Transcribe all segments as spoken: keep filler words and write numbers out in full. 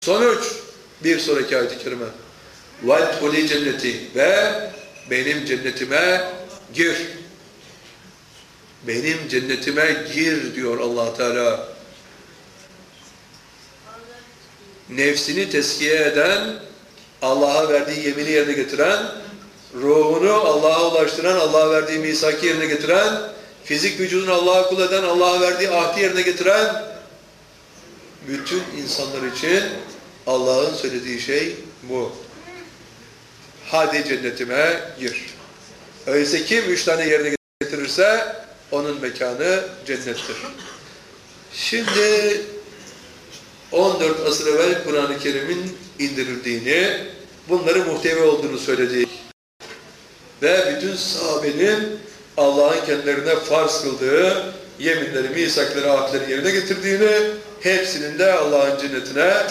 Sonuç, bir sonraki ayet-i kerime. وَالْقُلِ cenneti ve benim cennetime gir. Benim cennetime gir diyor Allah Teala. Nefsini teskiye eden, Allah'a verdiği yemini yerine getiren, ruhunu Allah'a ulaştıran, Allah'a verdiği misaki yerine getiren, fizik vücudunu Allah'a kul eden, Allah'a verdiği ahdi yerine getiren bütün insanlar için Allah'ın söylediği şey bu. Hadi cennetime gir. Öyleyse kim üç tane yerine getirirse onun mekanı cennettir. Şimdi on dört asır evvel Kur'an-ı Kerim'in indirildiğini, bunları muhtevi olduğunu söyledi. Ve bütün sahabenin Allah'ın kendilerine farz kıldığı yeminleri, misakları, ahitleri yerine getirdiğini, hepsinin de Allah'ın cennetine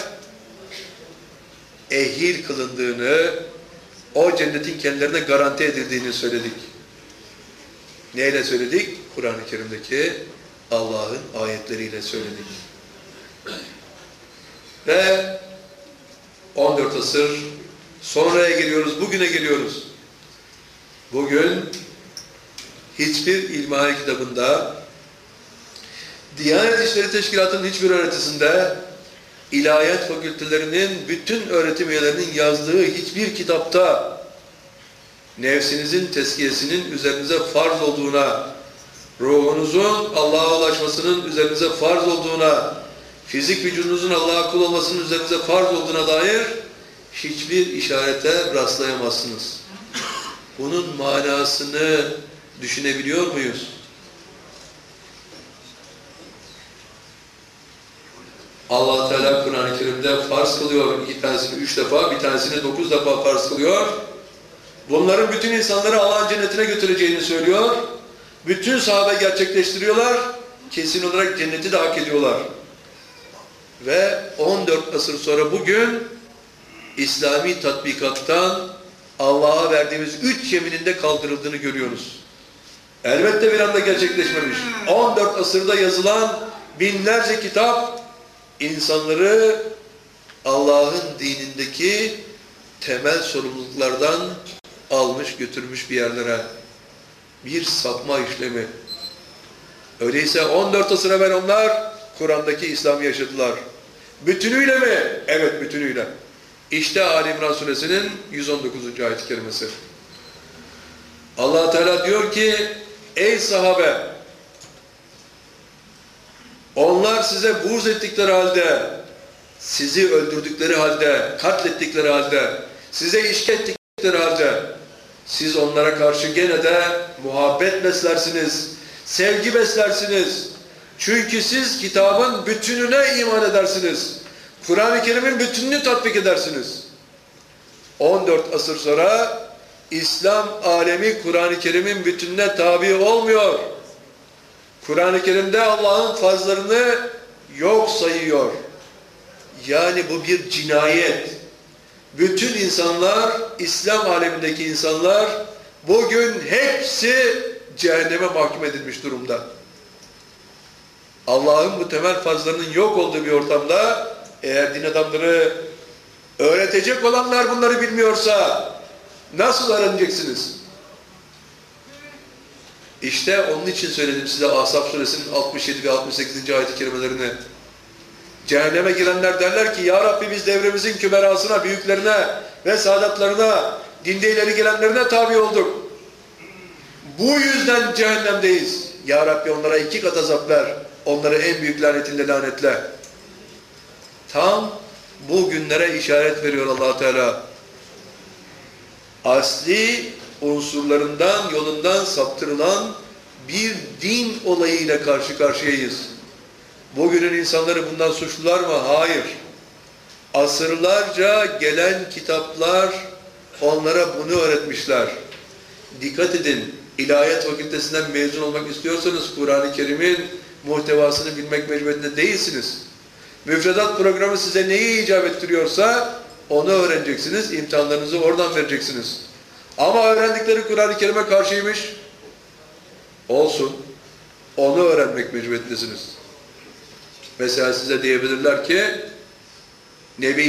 ehil kılındığını, o cennetin kendilerine garanti edildiğini söyledik. Neyle söyledik? Kur'an-ı Kerim'deki Allah'ın ayetleriyle söyledik. Ve on dört asır sonraya geliyoruz, bugüne geliyoruz. Bugün hiçbir ilmihal kitabında, Diyanet İşleri Teşkilatı'nın hiçbir öğretisinde, ilahiyat fakültelerinin bütün öğretim üyelerinin yazdığı hiçbir kitapta nefsinizin tezkiyesinin üzerinize farz olduğuna, ruhunuzun Allah'a ulaşmasının üzerinize farz olduğuna, fizik vücudunuzun Allah'a kul olmasının üzerinize farz olduğuna dair hiçbir işarete rastlayamazsınız. Bunun manasını düşünebiliyor muyuz? Allah Teala Kur'an-ı Kerim'de farz kılıyor. İki tanesini üç defa, bir tanesini dokuz defa farz kılıyor. Bunların bütün insanları Allah'ın cennetine götüreceğini söylüyor. Bütün sahabe gerçekleştiriyorlar. Kesin olarak cenneti de hak ediyorlar. Ve on dört asır sonra bugün İslami tatbikattan Allah'a verdiğimiz üç yeminin de kaldırıldığını görüyoruz. Elbette bir anda gerçekleşmemiş. on dört asırda yazılan binlerce kitap insanları Allah'ın dinindeki temel sorumluluklardan almış götürmüş bir yerlere. Bir sapma işlemi. Öyleyse on dört asır evvel onlar Kur'an'daki İslam'ı yaşadılar. Bütünüyle mi? Evet, bütünüyle. İşte Ali İmran Suresinin yüz on dokuzuncu ayet-i kerimesi. Allah Teala diyor ki, ey sahabe, onlar size buğz ettikleri halde, sizi öldürdükleri halde, katlettikleri halde, size işkence ettikleri halde, siz onlara karşı gene de muhabbet beslersiniz, sevgi beslersiniz. Çünkü siz kitabın bütününe iman edersiniz. Kur'an-ı Kerim'in bütününü tatbik edersiniz. on dört asır sonra İslam alemi Kur'an-ı Kerim'in bütününe tabi olmuyor. Kur'an-ı Kerim'de Allah'ın farzlarını yok sayıyor. Yani bu bir cinayet. Bütün insanlar, İslam alemindeki insanlar bugün hepsi cehenneme mahkum edilmiş durumda. Allah'ın bu temel farzlarının yok olduğu bir ortamda eğer din adamları öğretecek olanlar bunları bilmiyorsa nasıl öğreneceksiniz? İşte onun için söyledim size Ahzab suresinin altmış yedi ve altmış sekizinci ayet-i kerimelerini. Cehenneme girenler derler ki, ya Rabbi biz devremizin küberasına, büyüklerine ve saadatlarına, dinde ileri gelenlerine tabi olduk. Bu yüzden cehennemdeyiz. Ya Rabbi onlara iki kat azap ver. Onları en büyük lanetinle lanetle. Tam bu günlere işaret veriyor Allah Teala. Asli unsurlarından, yolundan saptırılan bir din olayıyla karşı karşıyayız. Bugünün insanları bundan suçlular mı? Hayır. Asırlarca gelen kitaplar onlara bunu öğretmişler. Dikkat edin, İlahiyat Fakültesinden mezun olmak istiyorsanız Kur'an-ı Kerim'in muhtevasını bilmek mecburiyetinde değilsiniz. Müfredat programı size neyi icap ettiriyorsa onu öğreneceksiniz, imtihanlarınızı oradan vereceksiniz. Ama öğrendikleri Kur'an-ı Kerim'e karşıymış. Olsun. Onu öğrenmek mecburiyetindesiniz. Mesela size diyebilirler ki Nebi